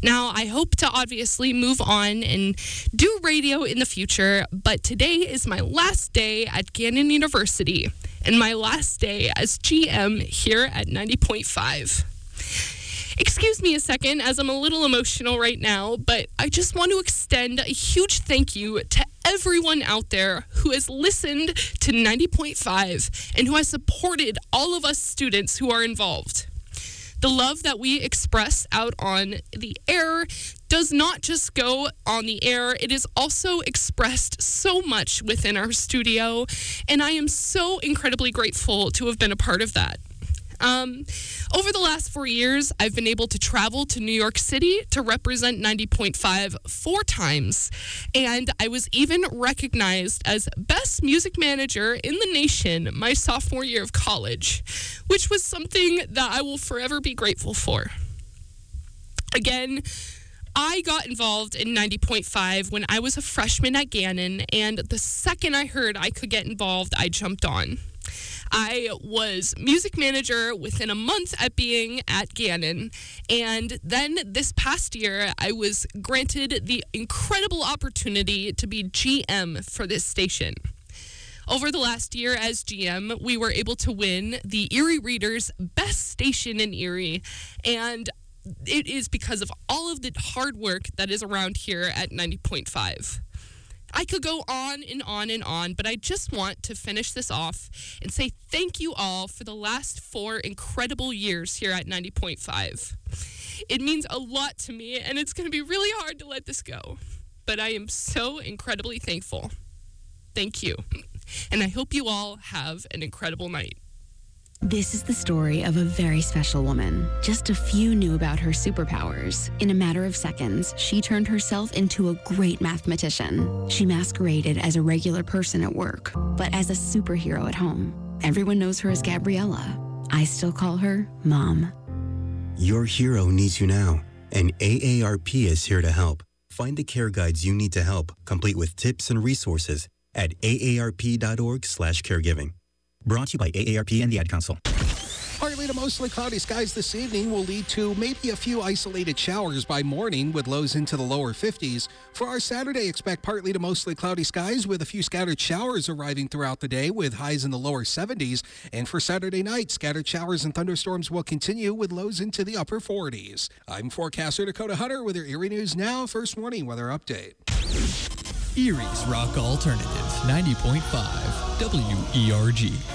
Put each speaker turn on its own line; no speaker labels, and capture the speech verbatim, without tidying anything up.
Now, I hope to obviously move on and do radio in the future, but today is my last day at Gannon University and my last day as G M here at ninety point five. Excuse me a second, as I'm a little emotional right now, but I just want to extend a huge thank you to everyone out there who has listened to ninety point five and who has supported all of us students who are involved. The love that we express out on the air does not just go on the air, it is also expressed so much within our studio, and I am so incredibly grateful to have been a part of that. Um, over the last four years, I've been able to travel to New York City to represent ninety point five four times, and I was even recognized as Best Music Manager in the nation my sophomore year of college, which was something that I will forever be grateful for. Again, I got involved in ninety point five when I was a freshman at Gannon, and the second I heard I could get involved, I jumped on. I was music manager within a month at being at Gannon, and then this past year, I was granted the incredible opportunity to be G M for this station. Over the last year as G M, we were able to win the Erie Reader's Best Station in Erie, and it is because of all of the hard work that is around here at ninety point five. I could go on and on and on, but I just want to finish this off and say thank you all for the last four incredible years here at ninety point five. It means a lot to me, and it's going to be really hard to let this go, but I am so incredibly thankful. Thank you, and I hope you all have an incredible night.
This is the story of a very special woman. Just a few knew about her superpowers. In a matter of seconds, she turned herself into a great mathematician. She masqueraded as a regular person at work, but as a superhero at home. Everyone knows her as Gabriella. I still call her Mom.
Your hero needs you now, and A A R P is here to help. Find the care guides you need to help, complete with tips and resources at A A R P dot org slash caregiving. Brought to you by A A R P and the Ad Council.
Partly to mostly cloudy skies this evening will lead to maybe a few isolated showers by morning with lows into the lower fifties. For our Saturday, expect partly to mostly cloudy skies with a few scattered showers arriving throughout the day with highs in the lower seventies. And for Saturday night, scattered showers and thunderstorms will continue with lows into the upper forties. I'm forecaster Dakota Hunter with your Erie News Now First Warning Weather Update.
Erie's Rock Alternative, ninety point five W E R G.